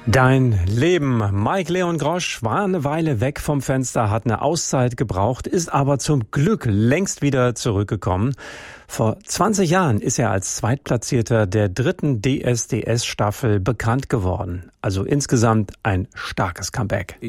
Dein Leben. Mike Leon Grosch war eine Weile weg vom Fenster, hat eine Auszeit gebraucht, ist aber zum Glück längst wieder zurückgekommen. Vor 20 Jahren ist er als Zweitplatzierter der 3. DSDS-Staffel bekannt geworden. Also insgesamt ein starkes Comeback.